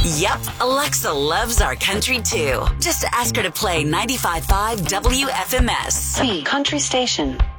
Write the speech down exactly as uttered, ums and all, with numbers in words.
Yep, Alexa loves our country too. Just ask her to play ninety-five point five W F M S. The country station.